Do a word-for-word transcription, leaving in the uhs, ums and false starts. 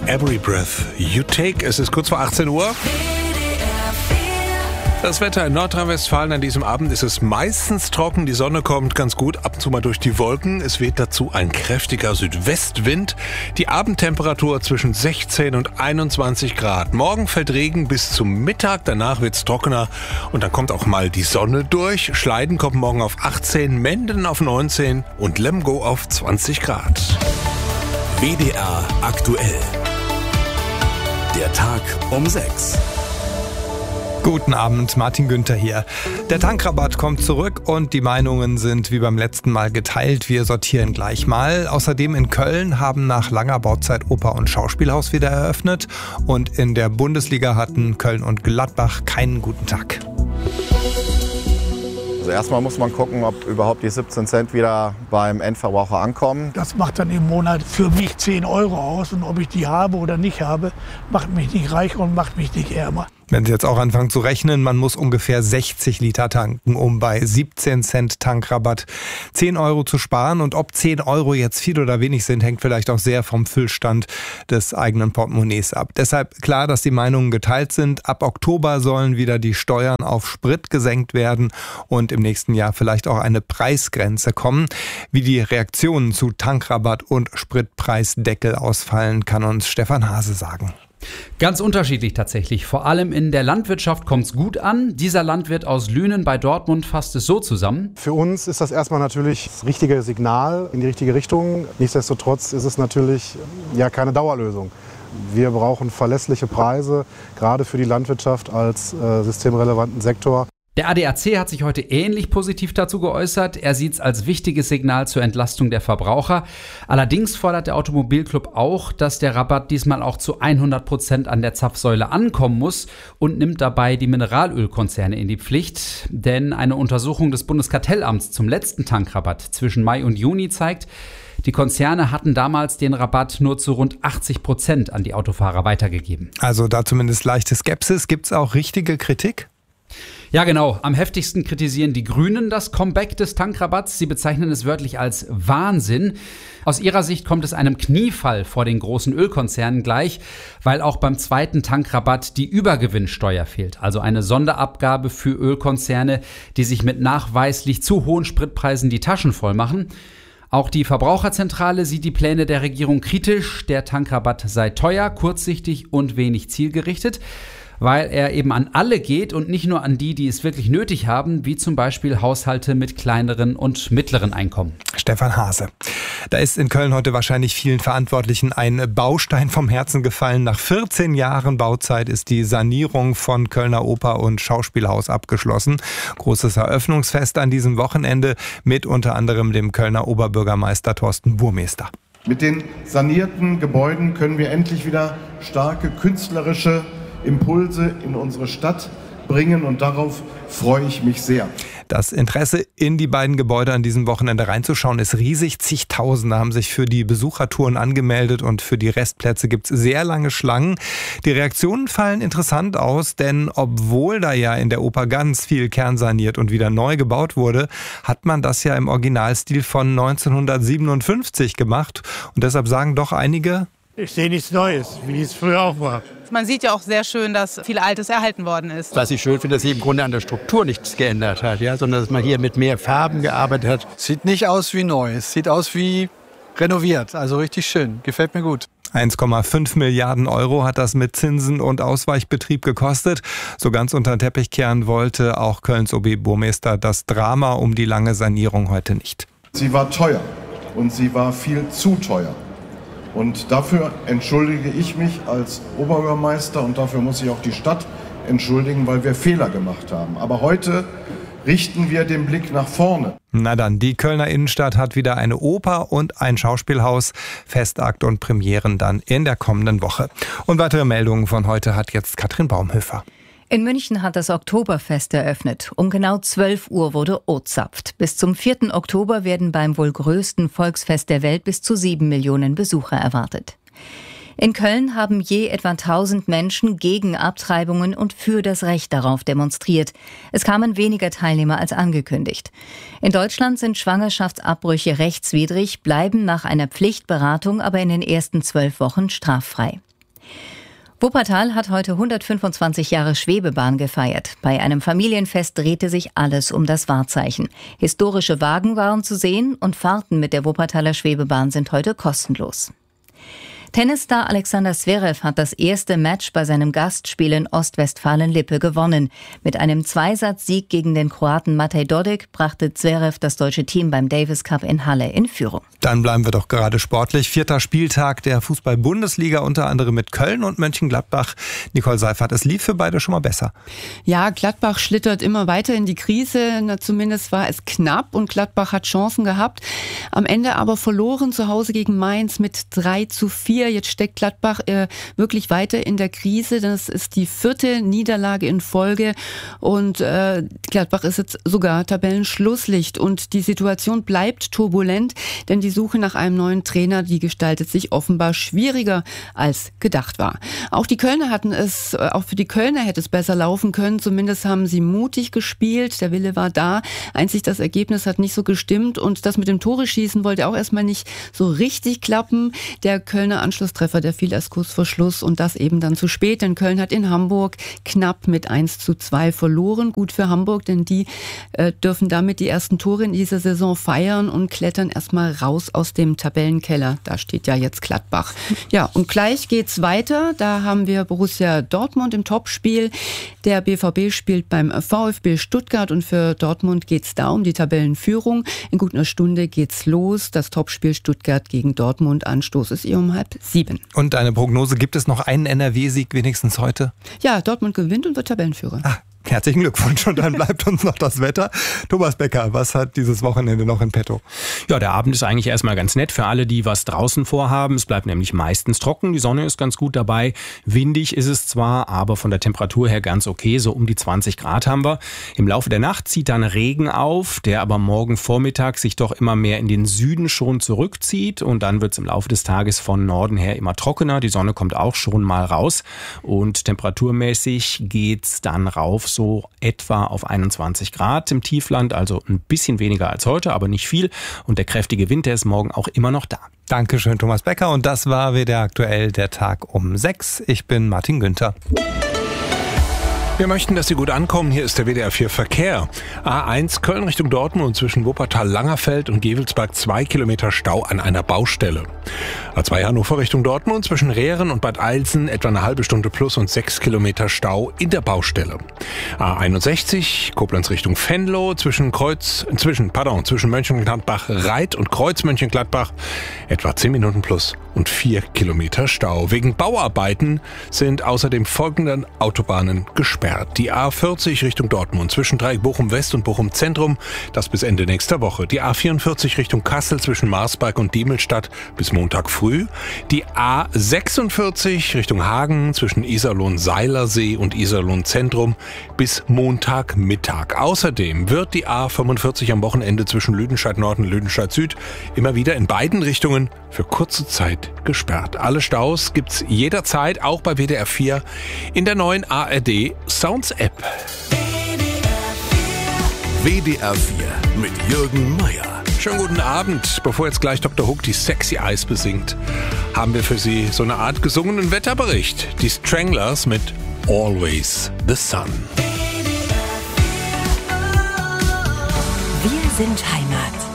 Every Breath You Take. Es ist kurz vor achtzehn Uhr. Das Wetter in Nordrhein-Westfalen an diesem Abend ist es meistens trocken. Die Sonne kommt ganz gut ab und zu mal durch die Wolken. Es weht dazu ein kräftiger Südwestwind. Die Abendtemperatur zwischen sechzehn und einundzwanzig Grad. Morgen fällt Regen bis zum Mittag. Danach wird es trockener und dann kommt auch mal die Sonne durch. Schleiden kommt morgen auf achtzehn, Menden auf neunzehn und Lemgo auf zwanzig Grad. W D R aktuell. Der Tag um sechs. Guten Abend, Martin Günther hier. Der Tankrabatt kommt zurück und die Meinungen sind wie beim letzten Mal geteilt. Wir sortieren gleich mal. Außerdem in Köln haben nach langer Bauzeit Oper und Schauspielhaus wieder eröffnet. Und in der Bundesliga hatten Köln und Gladbach keinen guten Tag. Also erstmal muss man gucken, ob überhaupt die siebzehn Cent wieder beim Endverbraucher ankommen. Das macht dann im Monat für mich zehn Euro aus. Und ob ich die habe oder nicht habe, macht mich nicht reicher und macht mich nicht ärmer. Wenn Sie jetzt auch anfangen zu rechnen, man muss ungefähr sechzig Liter tanken, um bei siebzehn Cent Tankrabatt zehn Euro zu sparen. Und ob zehn Euro jetzt viel oder wenig sind, hängt vielleicht auch sehr vom Füllstand des eigenen Portemonnaies ab. Deshalb klar, dass die Meinungen geteilt sind. Ab Oktober sollen wieder die Steuern auf Sprit gesenkt werden und im nächsten Jahr vielleicht auch eine Preisgrenze kommen. Wie die Reaktionen zu Tankrabatt und Spritpreisdeckel ausfallen, kann uns Stefan Hase sagen. Ganz unterschiedlich tatsächlich. Vor allem in der Landwirtschaft kommt es gut an. Dieser Landwirt aus Lünen bei Dortmund fasst es so zusammen. Für uns ist das erstmal natürlich das richtige Signal in die richtige Richtung. Nichtsdestotrotz ist es natürlich ja keine Dauerlösung. Wir brauchen verlässliche Preise, gerade für die Landwirtschaft als äh, systemrelevanten Sektor. Der A D A C hat sich heute ähnlich positiv dazu geäußert. Er sieht es als wichtiges Signal zur Entlastung der Verbraucher. Allerdings fordert der Automobilclub auch, dass der Rabatt diesmal auch zu hundert Prozent an der Zapfsäule ankommen muss und nimmt dabei die Mineralölkonzerne in die Pflicht. Denn eine Untersuchung des Bundeskartellamts zum letzten Tankrabatt zwischen Mai und Juni zeigt, die Konzerne hatten damals den Rabatt nur zu rund achtzig Prozent an die Autofahrer weitergegeben. Also da zumindest leichte Skepsis. Gibt es auch richtige Kritik? Ja, genau. Am heftigsten kritisieren die Grünen das Comeback des Tankrabatts. Sie bezeichnen es wörtlich als Wahnsinn. Aus ihrer Sicht kommt es einem Kniefall vor den großen Ölkonzernen gleich, weil auch beim zweiten Tankrabatt die Übergewinnsteuer fehlt. Also eine Sonderabgabe für Ölkonzerne, die sich mit nachweislich zu hohen Spritpreisen die Taschen voll machen. Auch die Verbraucherzentrale sieht die Pläne der Regierung kritisch. Der Tankrabatt sei teuer, kurzsichtig und wenig zielgerichtet, weil er eben an alle geht und nicht nur an die, die es wirklich nötig haben, wie zum Beispiel Haushalte mit kleineren und mittleren Einkommen. Stefan Hase. Da ist in Köln heute wahrscheinlich vielen Verantwortlichen ein Baustein vom Herzen gefallen. Nach vierzehn Jahren Bauzeit ist die Sanierung von Kölner Oper- und Schauspielhaus abgeschlossen. Großes Eröffnungsfest an diesem Wochenende mit unter anderem dem Kölner Oberbürgermeister Thorsten Burmester. Mit den sanierten Gebäuden können wir endlich wieder starke künstlerische Impulse in unsere Stadt bringen und darauf freue ich mich sehr. Das Interesse, in die beiden Gebäude an diesem Wochenende reinzuschauen, ist riesig. Zigtausende haben sich für die Besuchertouren angemeldet und für die Restplätze gibt es sehr lange Schlangen. Die Reaktionen fallen interessant aus, denn obwohl da ja in der Oper ganz viel kernsaniert und wieder neu gebaut wurde, hat man das ja im Originalstil von neunzehnhundertsiebenundfünfzig gemacht. Und deshalb sagen doch einige: Ich sehe nichts Neues, wie es früher auch war. Man sieht ja auch sehr schön, dass viel Altes erhalten worden ist. Was ich schön finde, dass sich im Grunde an der Struktur nichts geändert hat, ja, sondern dass man hier mit mehr Farben gearbeitet hat. Sieht nicht aus wie neu, es sieht aus wie renoviert, also richtig schön, gefällt mir gut. eins Komma fünf Milliarden Euro hat das mit Zinsen und Ausweichbetrieb gekostet. So ganz unter den Teppich kehren wollte auch Kölns O B-Burmester das Drama um die lange Sanierung heute nicht. Sie war teuer und sie war viel zu teuer. Und dafür entschuldige ich mich als Oberbürgermeister und dafür muss sich auch die Stadt entschuldigen, weil wir Fehler gemacht haben. Aber heute richten wir den Blick nach vorne. Na dann, die Kölner Innenstadt hat wieder eine Oper und ein Schauspielhaus. Festakt und Premieren dann in der kommenden Woche. Und weitere Meldungen von heute hat jetzt Katrin Baumhöfer. In München hat das Oktoberfest eröffnet. Um genau zwölf Uhr wurde ozapft. Bis zum vierten Oktober werden beim wohl größten Volksfest der Welt bis zu sieben Millionen Besucher erwartet. In Köln haben je etwa tausend Menschen gegen Abtreibungen und für das Recht darauf demonstriert. Es kamen weniger Teilnehmer als angekündigt. In Deutschland sind Schwangerschaftsabbrüche rechtswidrig, bleiben nach einer Pflichtberatung aber in den ersten zwölf Wochen straffrei. Wuppertal hat heute hundertfünfundzwanzig Jahre Schwebebahn gefeiert. Bei einem Familienfest drehte sich alles um das Wahrzeichen. Historische Wagen waren zu sehen und Fahrten mit der Wuppertaler Schwebebahn sind heute kostenlos. Tennisstar Alexander Zverev hat das erste Match bei seinem Gastspiel in Ostwestfalen-Lippe gewonnen. Mit einem Zweisatz-Sieg gegen den Kroaten Matej Dodic brachte Zverev das deutsche Team beim Davis Cup in Halle in Führung. Dann bleiben wir doch gerade sportlich. Vierter Spieltag der Fußball-Bundesliga, unter anderem mit Köln und Mönchengladbach. Nicole Seifert, es lief für beide schon mal besser. Ja, Gladbach schlittert immer weiter in die Krise. Na, zumindest war es knapp und Gladbach hat Chancen gehabt. Am Ende aber verloren zu Hause gegen Mainz mit drei zu vier. Jetzt steckt Gladbach äh, wirklich weiter in der Krise. Das ist die vierte Niederlage in Folge und äh, Gladbach ist jetzt sogar Tabellenschlusslicht und die Situation bleibt turbulent, denn die Suche nach einem neuen Trainer, die gestaltet sich offenbar schwieriger als gedacht war. Auch die Kölner hatten es, äh, auch für die Kölner hätte es besser laufen können. Zumindest haben sie mutig gespielt. Der Wille war da. Einzig das Ergebnis hat nicht so gestimmt und das mit dem Tore-Schießen wollte auch erstmal nicht so richtig klappen. Der Kölner Anschlusstreffer, der fiel erst kurz vor Schluss und das eben dann zu spät, denn Köln hat in Hamburg knapp mit eins zu zwei verloren. Gut für Hamburg, denn die äh, dürfen damit die ersten Tore in dieser Saison feiern und klettern erstmal raus aus dem Tabellenkeller. Da steht ja jetzt Gladbach. Ja, und gleich geht's weiter. Da haben wir Borussia Dortmund im Topspiel. Der B V B spielt beim VfB Stuttgart und für Dortmund geht's da um die Tabellenführung. In gut einer Stunde geht's los. Das Topspiel Stuttgart gegen Dortmund. Anstoß ist eh um halb sieben. Und eine Prognose, gibt es noch einen N R W-Sieg wenigstens heute? Ja, Dortmund gewinnt und wird Tabellenführer. Ah, herzlichen Glückwunsch. Und dann bleibt uns noch das Wetter. Thomas Becker, was hat dieses Wochenende noch in petto? Ja, der Abend ist eigentlich erstmal ganz nett für alle, die was draußen vorhaben. Es bleibt nämlich meistens trocken. Die Sonne ist ganz gut dabei. Windig ist es zwar, aber von der Temperatur her ganz okay. So um die zwanzig Grad haben wir. Im Laufe der Nacht zieht dann Regen auf, der aber morgen Vormittag sich doch immer mehr in den Süden schon zurückzieht. Und dann wird es im Laufe des Tages von Norden her immer trockener. Die Sonne kommt auch schon mal raus. Und temperaturmäßig geht's dann rauf, so etwa auf einundzwanzig Grad im Tiefland, also ein bisschen weniger als heute, aber nicht viel. Und der kräftige Wind, der ist morgen auch immer noch da. Dankeschön, Thomas Becker. Und das war W D R aktuell, der Tag um sechs. Ich bin Martin Günther. Wir möchten, dass Sie gut ankommen. Hier ist der W D R vier Verkehr. A eins Köln Richtung Dortmund zwischen Wuppertal-Langerfeld und Gevelsberg zwei Kilometer Stau an einer Baustelle. A zwei Hannover Richtung Dortmund zwischen Rehren und Bad Eilsen etwa eine halbe Stunde plus und sechs Kilometer Stau in der Baustelle. A einundsechzig Koblenz Richtung Venlo zwischen Kreuz, zwischen, pardon, zwischen Mönchengladbach-Reit und Kreuz-Mönchengladbach etwa zehn Minuten plus und vier Kilometer Stau. Wegen Bauarbeiten sind außerdem folgende Autobahnen gesperrt. Die A vierzig Richtung Dortmund zwischen Dreieck Bochum West und Bochum Zentrum, das bis Ende nächster Woche. Die A vierundvierzig Richtung Kassel zwischen Marsberg und Diemelstadt bis Montag früh. Die A sechsundvierzig Richtung Hagen zwischen Iserlohn-Seilersee und Iserlohn-Zentrum bis Montagmittag. Außerdem wird die A fünfundvierzig am Wochenende zwischen Lüdenscheid Nord und Lüdenscheid Süd immer wieder in beiden Richtungen für kurze Zeit gesperrt. Alle Staus gibt's jederzeit, auch bei W D R vier, in der neuen A R D Sounds App. W D R vier mit Jürgen Meier. Schönen guten Abend. Bevor jetzt gleich Doktor Hook die Sexy Eyes besingt, haben wir für Sie so eine Art gesungenen Wetterbericht. Die Stranglers mit Always the Sun. Wir sind Heimat.